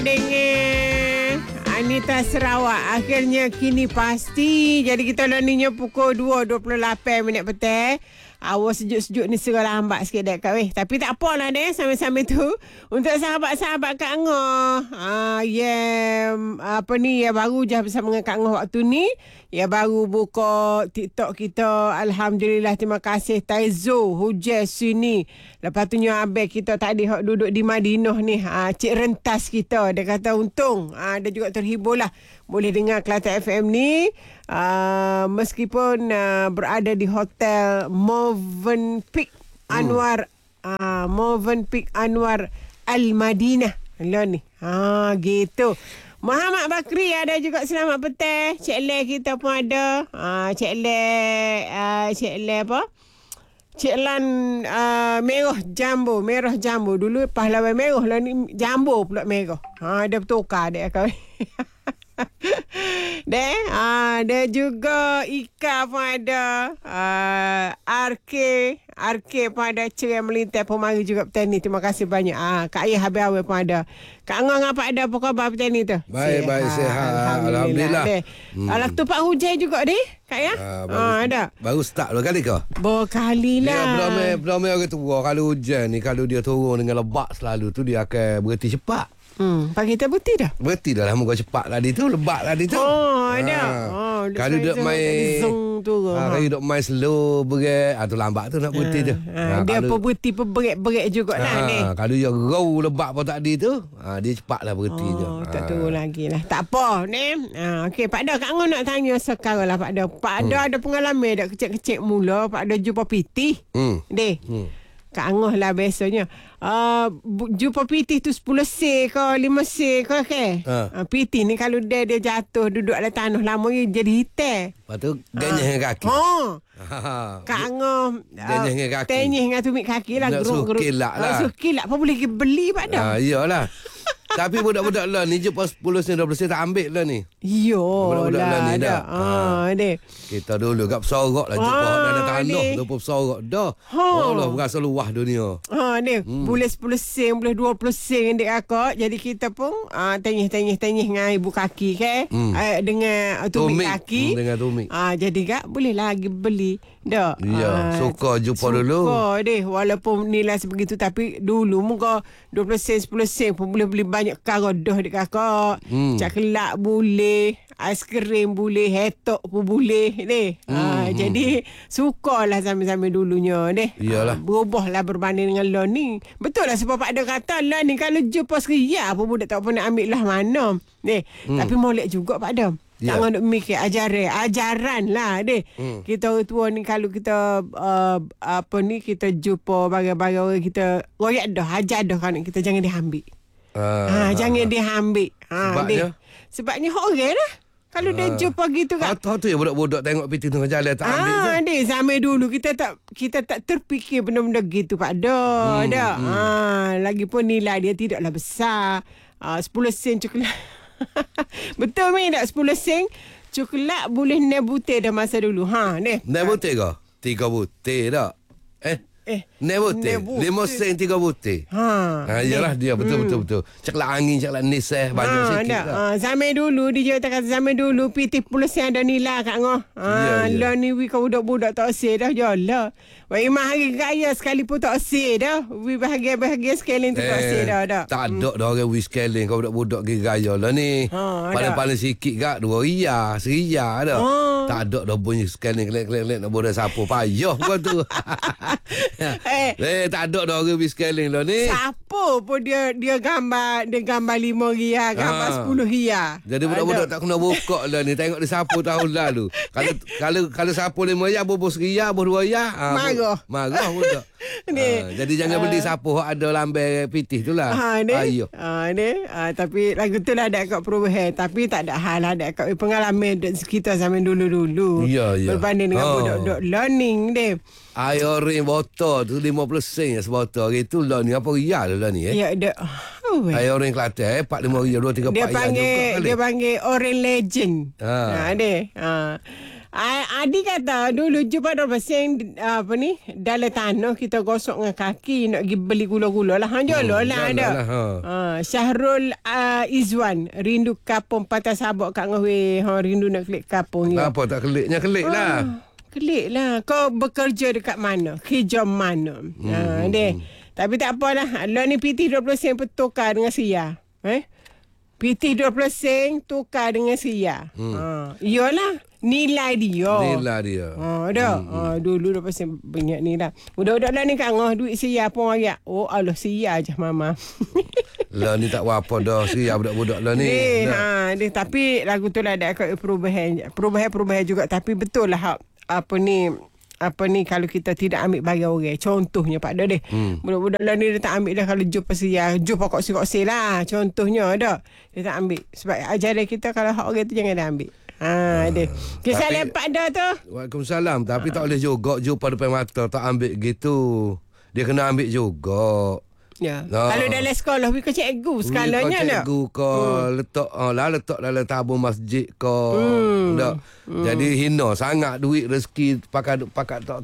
Dengan Anita Sarawak akhirnya kini pasti. Jadi kita laninya pukul 2.28 minit petang. Awas sejuk-sejuk ni serah lambat sikit dek Kak weh. Tapi tak apalah dek, sambil-sambil tu untuk sahabat-sahabat Kak Ngah. Apa ni ya baru je bersama dengan Kak Ngah waktu ni. Ya baru buka TikTok kita. Alhamdulillah, terima kasih Taizo Hujai sini. Lepas tu Abel kita tadi hok duduk di Madinah ni. Cik rentas kita. Dia kata untung. Dia juga terhibur lah. Boleh dengar Kelate FM ni. Meskipun berada di hotel Movenpick Anwar. Movenpick Anwar Al-Madinah. Lah ni. Gitu. Muhammad Bakri ada juga, selamat petang. Cik Le kita pun ada. Cik Le apa? Cik Lan merah jambu. Dulu pahlawan merah lah ni jambu pula merah. Dia bertukar dia kau. Dia juga Ika pun ada. RK pun ada. Cerai melintas pemari juga petang ni. Terima kasih banyak. Kak Ayah habis awal pun ada. Kak Ngah apa ada apa khabar petang ni tu? Baik, sehat. Alhamdulillah. Alah tu Pak Hujan juga deh. Kak ya? Ada. Baru start dua kali ke? Berkali lah. Belum orang tua. Kalau hujan ni, kalau dia turun dengan lebat selalu tu, dia akan berhenti cepat. Pagi kita berhenti dah? Berhenti dah lah. Muka cepat tadi tu. Lebat tadi tu. Ada. Kalau duduk main kalau duduk main slow berat, tu lambat tu nak berhenti tu. Dia pun berhenti berat juga lah ni. Kalau dia row lebat pun tadi tu, dia cepat lah berhenti tu. Tak turun lagi lah. Tak apa ni. Okey, Pak Da, Kak Ngah nak tanya sekarang lah Pak Da. Pak Da ada pengalaman tak kecil-kecil mula Pak Da jumpa pitih? Kak Ngah lah biasanya. Jumpa pitih tu 10 sen ke 5 sen ke pitih ni kalau dia jatuh duduk dalam tanah lama jadi hitam. Lepas tu ganyah dengan kaki. Kak Ngah ganyah dengan kaki. Tenyih dengan tumit kaki lah. Nak suruh kilak lah. Apa boleh beli Pak Da? Iyalah. Tapi budak-budak lah ni jumpa 10 sen 20 sen tak ambil lah ni. Budak-budak lah ni dah. Kita dulu kat Pesorok lah jumpa dalam tanah. Lupa Pesorok dah. Allah berasa luah dunia. Boleh 10 sen, boleh 20 sen dek kakak. Jadi kita pun tenyih dengan ibu kaki dengan tumit kaki. Dengan tumit. Jadi kak boleh lagi beli. Dah. Ya, suka jumpa dulu. Suka deh. Walaupun nilai sebegitu, tapi dulu muka 20 sen 10 sen pun boleh beli banyak perkara dah dek kakak. Caklat boleh, aiskrim boleh, hetok pun boleh deh. Jadi sukalah sambil-sambil dulunya deh. Iyalah. Berubahlah berbanding dengan lo ni. Betul lah sebab Pak Da kata lo ni kalau jumpa seria apa budak tak pernah ambil lah mana. Tapi molek juga Pak Da. Jangan nak mikir ajaran lah deh. Kita orang tua ni kalau kita kita jumpa barang-barang orang kita royak dah, ajar dah kan kita jangan diambil. Jangan diambil. Sebabnya orang lah. Kalau dia jumpa gitu kan. Tahu tu ya budak-budak tengok pitih tengah jalan tak ambil. Deh zaman dulu kita tak terfikir benda-benda gitu Pak Da. Lagipun nilai dia tidaklah besar. 10 sen coklat. Betul ni tak 10 sen coklat boleh 6 butir dah masa dulu. 6 butir ke? 3 butir tak? 6 butir. 5 sen 3 butir. Yalah dia betul. Coklat angin, coklat niseh banyak sikit lah. Zaman dulu dia kata zaman dulu pitih 10 sen ada nilai Kak Ngah. Lah ni kau budak-budak tak sih dah jalah. Wah imah hari raya sekalipun tak sih dah. Bahagia sekali tu tak sih dah. Tak ada dah orang wis sekali kau budak-budak pergi raya lah ni. Paling-paling sikit gak 2 ria, 1 ria dah. Tak ada dah bunyi sekali kelek-kelek nak bodoh sapu payah kau tu. Tak ada dah orang wis sekali lah ni. Siapa pun dia gambar 5 ria, gambar 10 ria. Jadi budak-budak tak kena buka lah ni. Tengok dia sapu tahun lalu. Kalau sapu 5 ria, bobos ria, bobos 2 ria. Marah budak. Jadi jangan beli sapu ada lambai pitih tu lah. Tapi lagu tu lah ada kat perubahan. Tapi tak ada hal ada kat pengalaman kita zaman dulu-dulu. Berbanding dengan budak-budak learning deh. Air ring botol tu 50 sen sebotol. Itu lah ni apa ria lah ni Ya ada. Air ring Kelantan 4-5 ria 2-3 4 ria juga. Dia panggil Orange Legend. Adi kata dulu jumpa 12 apa ni dalam tanah kita gosok dengan kaki nak pergi beli gula-gula lah. Jolo lah ada. Syahrul Izwan rindu kapung Patah Sabak kat Ngahwe. Rindu nak klik kapung ya. Apa tak keliknya kelik lah. Kelik lah. Kau bekerja dekat mana? Kerja mana? Tapi tak apalah. Lo ni PT 20 sen bertukar dengan Sia. PT 20 sen tukar dengan Sia. Iyalah. Nilai dia. Dulu 20 sen banyak ni lah. Udah lah ni kat ngah duit Sia pun ayat. Oh Allah Sia je mama. Lah ni tak apa dah. Sia budak-budak lah ni. Tapi lagu tu lah ada perubahan juga. Tapi betul lah apa ni kalau kita tidak ambil bagi orang. Contohnya Pak Dah budak-budak lah ni dia tak ambil dah kalau jumpa Sia. Jumpa koksi-koksi lah. Contohnya dah. Dia tak ambil. Sebab ajaran kita kalau hak orang tu jangan dia ambil. Dia. Kesalahan Pak Dah tu. Waalaikumsalam. Tapi tak boleh juga jumpa depan mata tak ambil gitu. Dia kena ambil juga. Ya. Kalau dalam sekolah we cikgu skalanya dah. Cikgu letak dalam tabung masjid Jadi hina sangat duit rezeki pakai tak